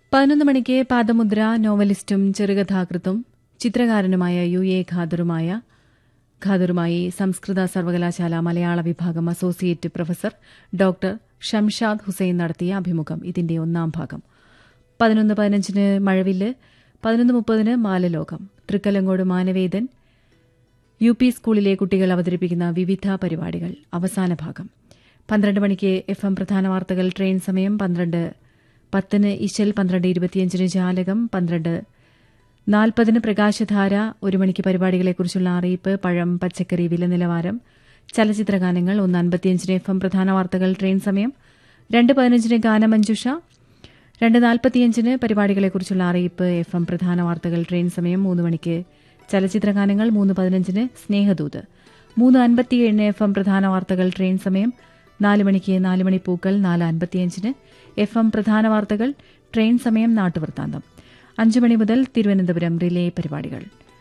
11 മണിക്ക് പാദമുദ്ര നോവലിസ്റ്റും ചെറുകഥാകൃത്തും ചിത്രകാരനുമായ UA ഖാദറുമായി സംസ്കൃത സർവകലാശാല മലയാള വിഭാഗം associate professor doctor Shamshad Hussain നടത്തിയ അഭിമുഖം. ഇതിന്റെ ഒന്നാം ഭാഗം. 11:15 മഴവില്ല്, 11:30 ബാലലോകം. തൃക്കലങ്കോട് മാനവേദൻ UP സ്കൂളിലെ കുട്ടികൾ അവതരിപ്പിക്കുന്ന വിവിധ പരിപാടികൾ. അവസാന ഭാഗം. 12 മണിക്ക് FM പ്രധാന വാർത്തകൾ ട്രെയിൻ സമയം. 12:10 ഇശൽ, 12:25 ജാലകം, 12:40 പ്രകാശധാര. 1 മണിക്ക് പരിപാടികളെക്കുറിച്ചുള്ള അറിയിപ്പ്, പഴം പച്ചക്കറി വില നിലവാരം, ചലച്ചിത്രഗാനങ്ങൾ. 1:55 FM പ്രധാന വാർത്തകൾ ട്രെയിൻ സമയം. 2:15 ഗാനമഞ്ജുഷ. 2:45 പരിപാടികളെക്കുറിച്ചുള്ള അറിയിപ്പ്, FM പ്രധാന വാർത്തകൾ ട്രെയിൻ സമയം. 3 മണിക്ക് ചലച്ചിത്രഗാനങ്ങൾ. 3:15 സ്നേഹദൂത്. 3:57 FM പ്രധാന വാർത്തകൾ ട്രെയിൻ സമയം. 4 മണിക്ക് 4 മണിപ്പൂക്കൾ. 4:55 FM പ്രധാന വാർത്തകൾ ട്രെയിൻ സമയം. നാട്ടുവൃത്താന്തം. 5 മണി മുതൽ തിരുവനന്തപുരം റിലേ പരിപാടികൾ.